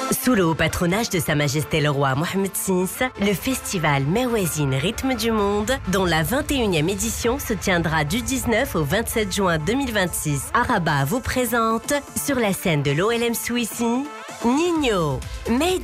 Sous le haut patronage de Sa Majesté le Roi Mohammed VI, le festival Mewazine Rythme du Monde, dont la 21e édition se tiendra du 19 au 27 juin 2026 à Rabat, vous présente sur la scène de l'OLM Suissi, Nino, Made